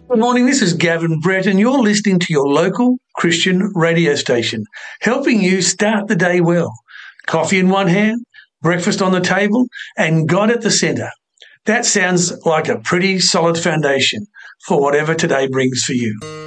Good morning, this is Gavin Brett, and you're listening to your local Christian radio station, helping you start the day well. Coffee in one hand, breakfast on the table, and God at the centre. That sounds like a pretty solid foundation for whatever today brings for you.